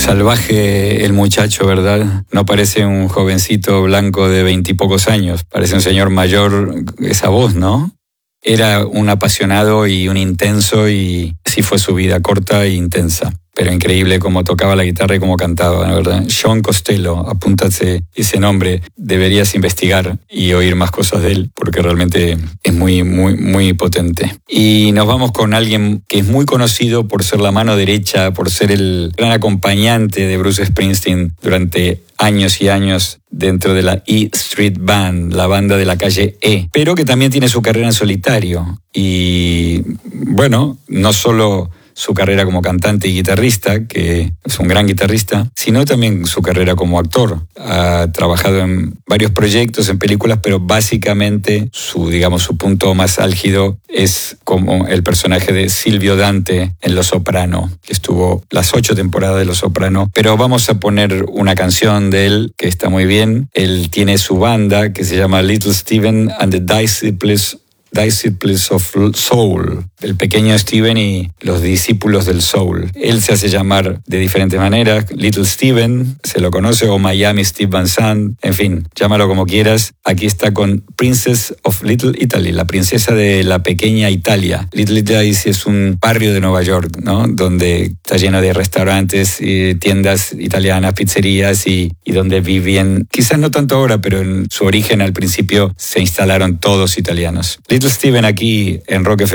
Salvaje el muchacho, ¿verdad? No parece un jovencito blanco de 20 y pocos años. Parece un señor mayor, esa voz, ¿no? Era un apasionado y un intenso, y sí fue su vida corta e intensa. Pero increíble cómo tocaba la guitarra y cómo cantaba, ¿no? ¿Verdad? Sean Costello, apúntate ese nombre. Deberías investigar y oír más cosas de él, porque realmente es muy potente. Y nos vamos con alguien que es muy conocido por ser la mano derecha, por ser el gran acompañante de Bruce Springsteen durante años y años dentro de la E Street Band, la banda de la calle E, pero que también tiene su carrera en solitario. Y bueno, no solo su carrera como cantante y guitarrista, que es un gran guitarrista, sino también su carrera como actor. Ha trabajado en varios proyectos, en películas, pero básicamente su punto más álgido es como el personaje de Silvio Dante en Los Soprano, que estuvo las 8 temporadas de Los Soprano. Pero vamos a poner una canción de él que está muy bien. Él tiene su banda que se llama Little Steven and the Disciples of Soul, el pequeño Steven y los discípulos del soul. Él se hace llamar de diferentes maneras, Little Steven, se lo conoce, o Miami Steve Van Sant, en fin, llámalo como quieras. Aquí está con Princess of Little Italy, la princesa de la pequeña Italia. Little Italy es un barrio de Nueva York, ¿no? Donde está lleno de restaurantes, tiendas italianas, pizzerías y donde vivían, quizás no tanto ahora, pero en su origen al principio se instalaron todos italianos. Little Steven aquí en Rock FM.